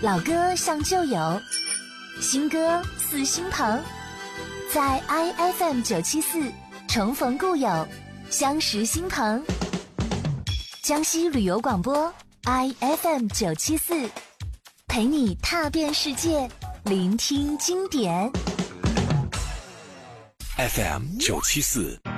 老歌像旧友，新歌似新朋，在 IFM 974重逢故友，相识新朋。江西旅游广播 IFM 974，陪你踏遍世界，聆听经典。 FM 974。